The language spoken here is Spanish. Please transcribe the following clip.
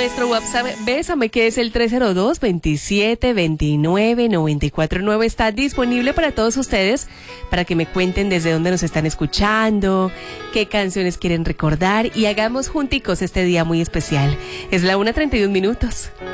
Nuestro WhatsApp Bésame, que es el 302-2729-949, está disponible para todos ustedes, para que me cuenten desde dónde nos están escuchando, qué canciones quieren recordar y hagamos junticos este día muy especial. Es la 1:31 minutos.